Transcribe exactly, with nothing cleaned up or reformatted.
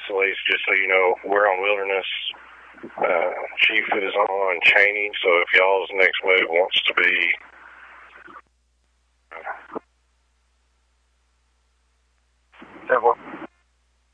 Lease, just so you know, we're on Wilderness. Uh, Chief is on Cheney, so if y'all's next move wants to be... Several.